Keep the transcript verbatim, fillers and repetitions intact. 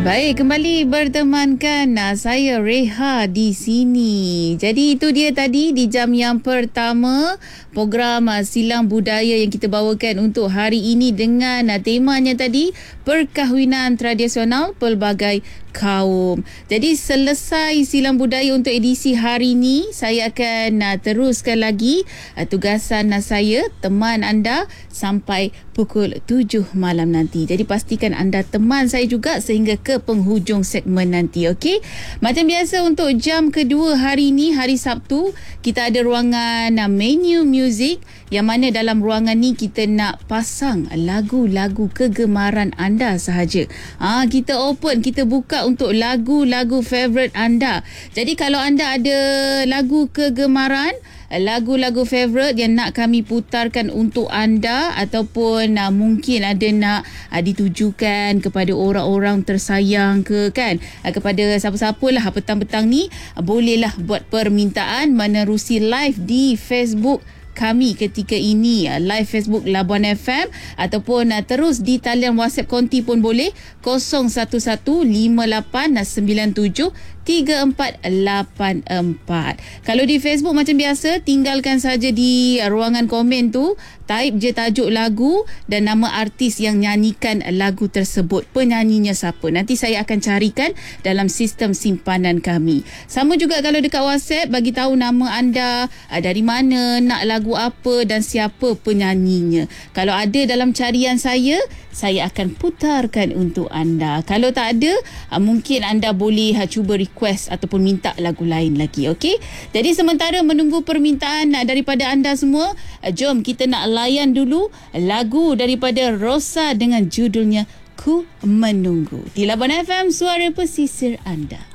Baik, kembali bertemankan nah, saya Reha di sini. Jadi itu dia tadi di jam yang pertama program uh, Silang Budaya yang kita bawakan untuk hari ini dengan uh, temanya tadi perkahwinan tradisional pelbagai kaum. Jadi selesai Silang Budaya untuk edisi hari ini, saya akan uh, teruskan lagi uh, tugasan uh, saya teman anda sampai pukul tujuh malam nanti. Jadi pastikan anda teman saya juga sehingga ke penghujung segmen nanti, okey? Macam biasa untuk jam kedua hari ini, hari Sabtu, kita ada ruangan uh, menu music yang mana dalam ruangan ni kita nak pasang lagu-lagu kegemaran anda sahaja. Ah, kita open, kita buka untuk lagu-lagu favourite anda. Jadi kalau anda ada lagu kegemaran, lagu-lagu favourite yang nak kami putarkan untuk anda ataupun uh, mungkin ada nak uh, ditujukan kepada orang-orang tersayang ke kan, uh, kepada siapa-siapa lah petang-petang ni, uh, bolehlah buat permintaan menerusi live di Facebook kami ketika ini, live Facebook Labuan F M, ataupun uh, terus di talian WhatsApp konti pun boleh kosong satu satu lima lapan sembilan tujuh tiga empat lapan empat. Kalau di Facebook macam biasa, tinggalkan saja di uh, ruangan komen tu, type je tajuk lagu dan nama artis yang nyanyikan lagu tersebut, penyanyinya siapa. Nanti saya akan carikan dalam sistem simpanan kami. Sama juga kalau dekat WhatsApp, bagi tahu nama anda, uh, dari mana, nak lagu lagu apa dan siapa penyanyinya. Kalau ada dalam carian saya, saya akan putarkan untuk anda. Kalau tak ada, mungkin anda boleh cuba request ataupun minta lagu lain lagi, okey? Jadi sementara menunggu permintaan daripada anda semua, jom kita nak layan dulu lagu daripada Rosa dengan judulnya Ku Menunggu. Di Labuan F M, suara pesisir anda.